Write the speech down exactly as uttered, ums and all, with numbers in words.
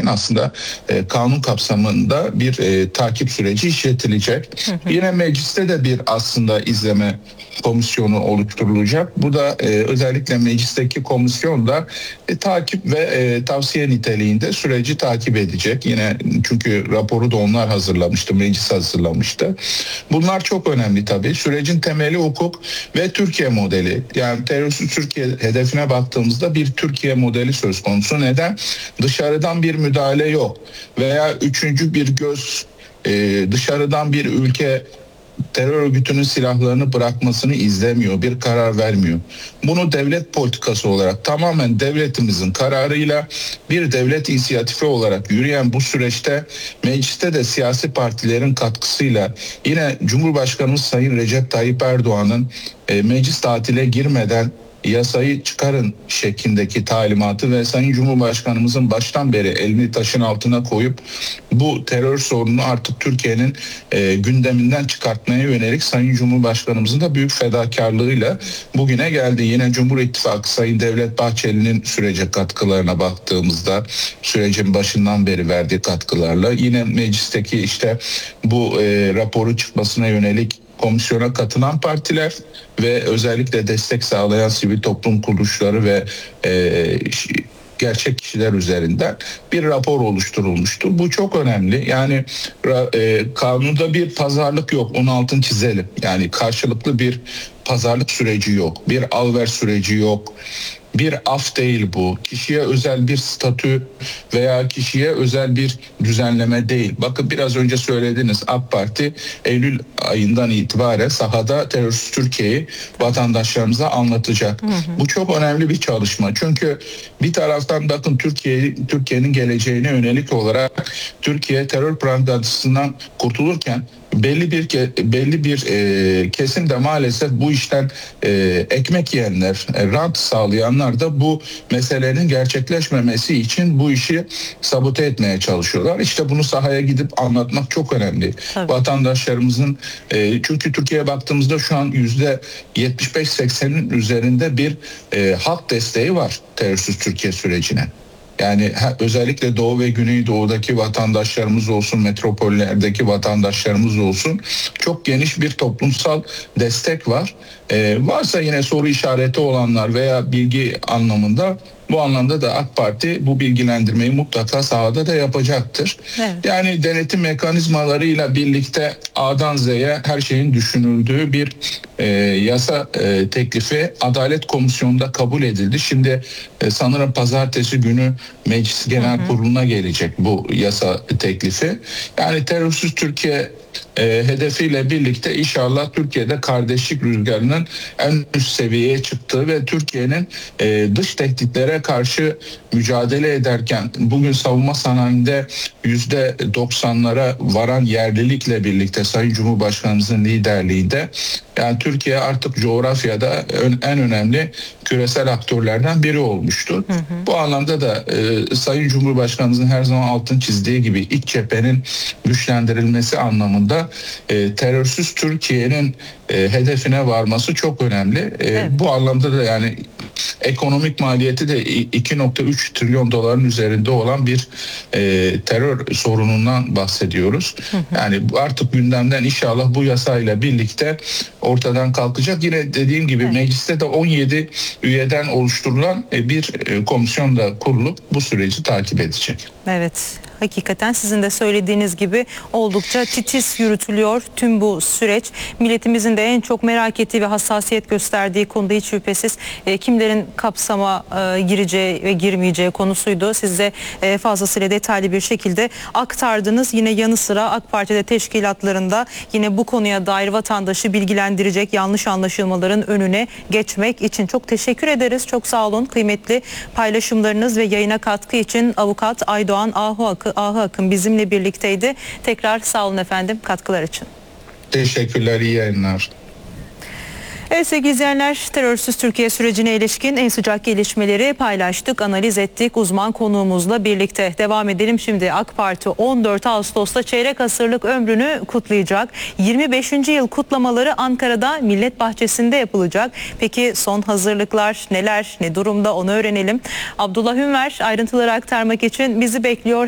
aslında e, kanun kapsamında bir e, takip süreci işletilecek. Hı hı. Yine mecliste de bir aslında izleme komisyonu oluşturulacak. Bu da e, özellikle meclisteki komisyon da e, takip ve e, tavsiye niteliğinde süreci takip edecek. Yine çünkü raporu da onlar hazırlamıştı, meclis hazırlamıştı. Bunlar çok önemli tabii. Sürecin temeli hukuk ve Türkiye modeli. Yani terörsüz Türkiye hedefine baktığımızda bir Türkiye modeli söz konusu. Neden? Dışarıdan bir müdahale yok veya üçüncü bir göz, e, dışarıdan bir ülke terör örgütünün silahlarını bırakmasını izlemiyor, bir karar vermiyor. Bunu devlet politikası olarak tamamen devletimizin kararıyla bir devlet inisiyatifi olarak yürüyen bu süreçte mecliste de siyasi partilerin katkısıyla yine Cumhurbaşkanımız Sayın Recep Tayyip Erdoğan'ın e, meclis tatile girmeden yasayı çıkarın şeklindeki talimatı ve Sayın Cumhurbaşkanımızın baştan beri elini taşın altına koyup bu terör sorununu artık Türkiye'nin e, gündeminden çıkartmaya yönelik Sayın Cumhurbaşkanımızın da büyük fedakarlığıyla bugüne geldi. Yine Cumhur İttifakı Sayın Devlet Bahçeli'nin sürece katkılarına baktığımızda sürecin başından beri verdiği katkılarla yine meclisteki işte bu e, raporu çıkmasına yönelik komisyona katılan partiler ve özellikle destek sağlayan sivil toplum kuruluşları ve e, gerçek kişiler üzerinden bir rapor oluşturulmuştu. Bu çok önemli. Yani e, kanunda bir pazarlık yok. Onun altını çizelim. Yani karşılıklı bir pazarlık süreci yok. Bir al-ver süreci yok. Bir af değil bu. Kişiye özel bir statü veya kişiye özel bir düzenleme değil. Bakın biraz önce söylediniz, AK Parti Eylül ayından itibaren sahada terörsüz Türkiye'yi vatandaşlarımıza anlatacak. Hı hı. Bu çok önemli bir çalışma. Çünkü bir taraftan bakın Türkiye Türkiye'nin geleceğine yönelik olarak Türkiye terör propagandasından kurtulurken belli bir belli bir e, kesim de maalesef bu işten e, ekmek yiyenler, e, rant sağlayanlar da bu meselenin gerçekleşmemesi için bu işi sabote etmeye çalışıyorlar. İşte bunu sahaya gidip anlatmak çok önemli. Tabii. Vatandaşlarımızın e, çünkü Türkiye'ye baktığımızda şu an yüzde yetmiş beş seksenin üzerinde bir e, halk desteği var terörsüz Türkiye sürecine. Yani özellikle Doğu ve Güneydoğu'daki vatandaşlarımız olsun, metropollerdeki vatandaşlarımız olsun çok geniş bir toplumsal destek var. Ee, varsa yine soru işareti olanlar veya bilgi anlamında bu anlamda da AK Parti bu bilgilendirmeyi mutlaka sahada da yapacaktır. Evet. Yani denetim mekanizmalarıyla birlikte A'dan Z'ye her şeyin düşünüldüğü bir e, yasa e, teklifi Adalet Komisyonu'nda kabul edildi. Şimdi e, sanırım pazartesi günü Meclis Genel Kurulu'na gelecek bu yasa teklifi. Yani terörsüz Türkiye e, hedefiyle birlikte inşallah Türkiye'de kardeşlik rüzgarının en üst seviyeye çıktığı ve Türkiye'nin e, dış tehditlere karşı mücadele ederken bugün savunma sanayinde yüzde doksanlara varan yerlilikle birlikte Sayın Cumhurbaşkanımızın liderliğinde yani Türkiye artık coğrafyada en önemli küresel aktörlerden biri olmuştu. Hı hı. Bu anlamda da e, Sayın Cumhurbaşkanımızın her zaman altın çizdiği gibi iç cephenin güçlendirilmesi anlamında e, terörsüz Türkiye'nin e, hedefine varması çok önemli. E, evet. Bu anlamda da yani ekonomik maliyeti de iki nokta üç trilyon doların üzerinde olan bir e, terör sorunundan bahsediyoruz. Hı hı. Yani artık gündemden inşallah bu yasayla birlikte ortadan kalkacak. Yine dediğim gibi evet. Mecliste de on yedi üyeden oluşturulan bir komisyon da kurulup bu süreci takip edecek. Evet. Hakikaten sizin de söylediğiniz gibi oldukça titiz yürütülüyor tüm bu süreç. Milletimizin de en çok merak ettiği ve hassasiyet gösterdiği konuda hiç şüphesiz e, kimlerin kapsama e, gireceği ve girmeyeceği konusuydu. Siz de e, fazlasıyla detaylı bir şekilde aktardınız. Yine yanı sıra AK Parti'de teşkilatlarında yine bu konuya dair vatandaşı bilgilendirecek yanlış anlaşılmaların önüne geçmek için çok teşekkür ederiz. Çok sağ olun kıymetli paylaşımlarınız ve yayına katkı için Avukat Aydoğan Ahu Akın Ahu Akın bizimle birlikteydi. Tekrar sağ olun efendim katkılar için. Teşekkürler, iyi yayınlar. Evet sevgili izleyenler, terörsüz Türkiye sürecine ilişkin en sıcak gelişmeleri paylaştık, analiz ettik uzman konuğumuzla birlikte. Devam edelim şimdi. AK Parti on dört Ağustos'ta çeyrek asırlık ömrünü kutlayacak. yirmi beşinci yıl kutlamaları Ankara'da Millet Bahçesi'nde yapılacak. Peki son hazırlıklar neler, ne durumda onu öğrenelim. Abdullah Ünver ayrıntıları aktarmak için bizi bekliyor.